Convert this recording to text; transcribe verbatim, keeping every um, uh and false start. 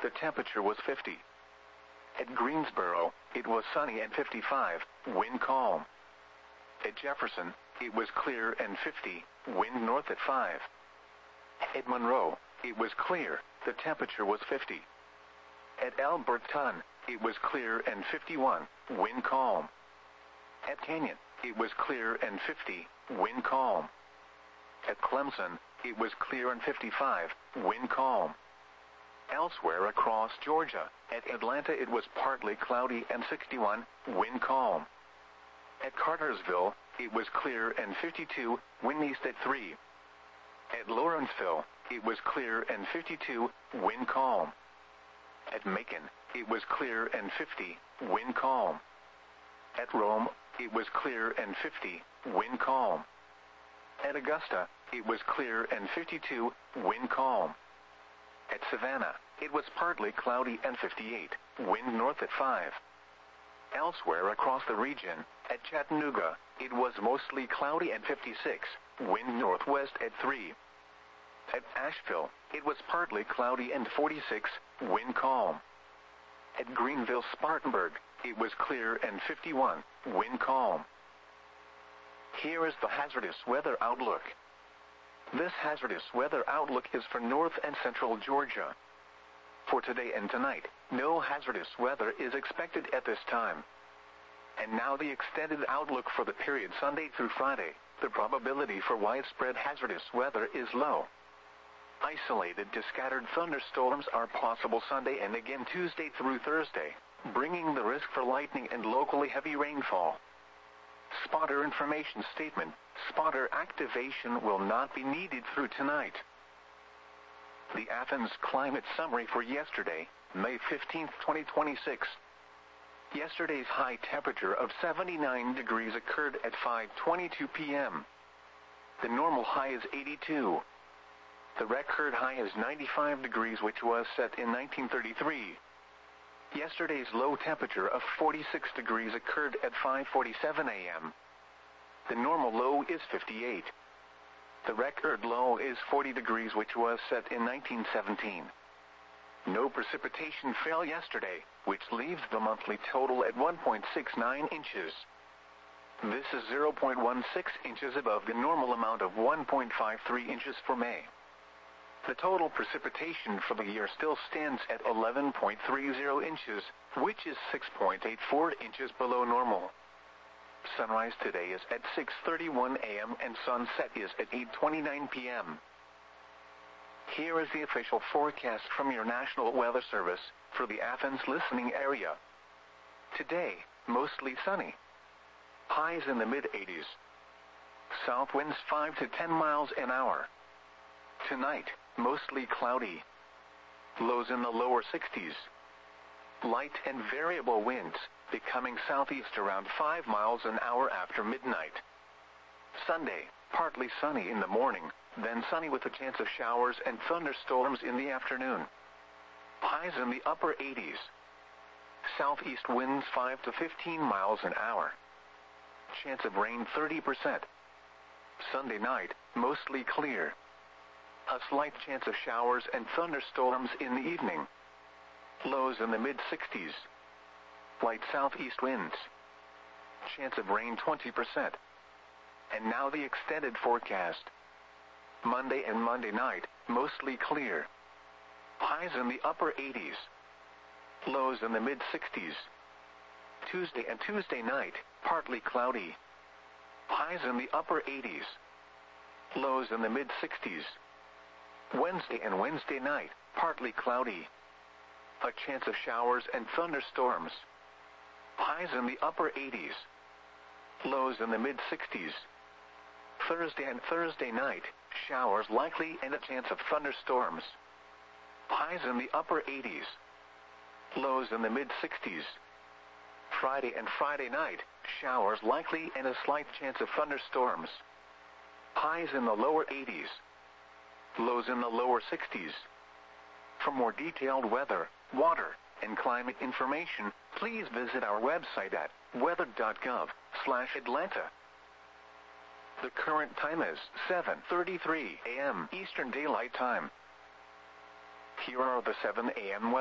the temperature was fifty. At Greensboro, it was sunny and fifty-five, wind calm. At Jefferson, it was clear and fifty, wind north at five. At Monroe, it was clear, the temperature was fifty. At Alberton, it was clear and fifty-one, wind calm. At Canyon, it was clear and fifty, wind calm. At Clemson, it was clear and fifty-five, wind calm. Elsewhere across Georgia, at Atlanta it was partly cloudy and sixty-one, wind calm. At Cartersville, it was clear and fifty-two, wind east at three. At Lawrenceville, it was clear and fifty-two, wind calm. At Macon, it was clear and fifty, wind calm. At Rome, it was clear and fifty, wind calm. At Augusta, it was clear and fifty-two, wind calm. At Savannah, it was partly cloudy and fifty-eight, wind north at five. Elsewhere across the region, at Chattanooga, it was mostly cloudy and fifty-six, wind northwest at three. At Asheville, it was partly cloudy and forty-six, wind calm. At Greenville-Spartanburg, it was clear and fifty-one, wind calm. Here is the hazardous weather outlook. This hazardous weather outlook is for north and central Georgia. For today and tonight, no hazardous weather is expected at this time. And now the extended outlook for the period Sunday through Friday. The probability for widespread hazardous weather is low. Isolated to scattered thunderstorms are possible Sunday and again Tuesday through Thursday, bringing the risk for lightning and locally heavy rainfall. Spotter information statement: spotter activation will not be needed through tonight. The Athens climate summary for yesterday, May fifteenth, twenty twenty-six. Yesterday's high temperature of seventy-nine degrees occurred at five twenty-two p m The normal high is eighty-two. The record high is ninety-five degrees, which was set in nineteen thirty-three. Yesterday's low temperature of forty-six degrees occurred at five forty-seven a m The normal low is fifty-eight. The record low is forty degrees, which was set in nineteen seventeen. No precipitation fell yesterday, which leaves the monthly total at one point six nine inches. This is zero point one six inches above the normal amount of one point five three inches for May. The total precipitation for the year still stands at eleven point three zero inches, which is six point eight four inches below normal. Sunrise today is at six thirty-one a m and sunset is at eight twenty-nine p m Here is the official forecast from your National Weather Service for the Athens listening area. Today, mostly sunny. Highs in the mid eighties. South winds five to ten miles an hour. Tonight, mostly cloudy. Lows in the lower sixties. Light and variable winds, becoming southeast around five miles an hour after midnight. Sunday, partly sunny in the morning, then sunny with a chance of showers and thunderstorms in the afternoon. Highs in the upper eighties. Southeast winds five to fifteen miles an hour. Chance of rain thirty percent. Sunday night, mostly clear. A slight chance of showers and thunderstorms in the evening. Lows in the mid sixties. Light southeast winds. Chance of rain twenty percent. And now the extended forecast. Monday and Monday night, mostly clear. Highs in the upper eighties. Lows in the mid sixties. Tuesday and Tuesday night, partly cloudy. Highs in the upper eighties. Lows in the mid sixties. Wednesday and Wednesday night, partly cloudy. A chance of showers and thunderstorms. Highs in the upper eighties. Lows in the mid sixties. Thursday and Thursday night, showers likely and a chance of thunderstorms. Highs in the upper eighties. Lows in the mid sixties. Friday and Friday night, showers likely and a slight chance of thunderstorms. Highs in the lower eighties. Lows in the lower sixties. For more detailed weather, water, and climate information, please visit our website at weather dot gov slash Atlanta. The current time is seven thirty-three a m Eastern Daylight Time. Here are the seven a m weather